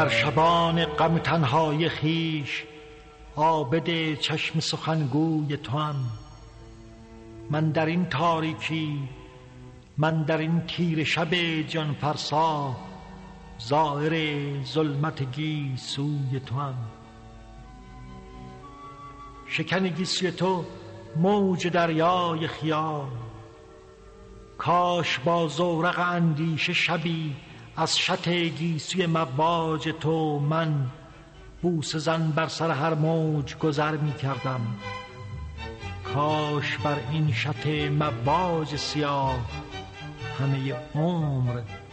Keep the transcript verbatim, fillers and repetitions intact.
در شبان غم تنهای خیش عابد چشم سخنگوی توام. من در این تاریکی، من در این تیر شب جان فرسا، زائر ظلمت گیسوی توام. شکن گیسوی تو موج دریای خیال، کاش با زورق اندیشه شبی از شط گیسوی مواج تو من بوسه زن بر سر هر موج گذر می کردم. کاش بر این شط مواج سیاه همه عمر